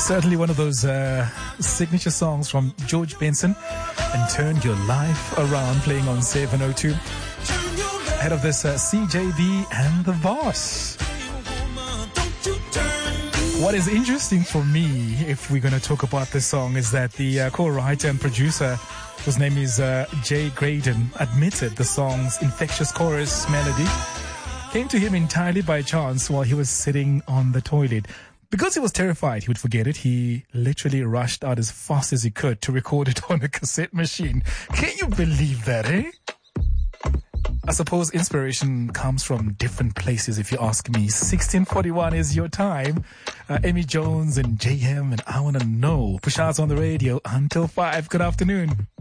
Certainly one of those signature songs from George Benson, and Turn Your Life Around, playing on 702. Ahead of this, CJB and the Boss. What is interesting for me, if we're going to talk about this song, is that the co-writer and producer, whose name is Jay Graydon, admitted the song's infectious chorus melody came to him entirely by chance while he was sitting on the toilet. Because he was terrified he would forget it, he literally rushed out as fast as he could to record it on a cassette machine. Can you believe that, eh? I suppose inspiration comes from different places, if you ask me. 1641 is your time. Amy Jones and JM and I Wanna Know. Pushaz on the radio until 5. Good afternoon.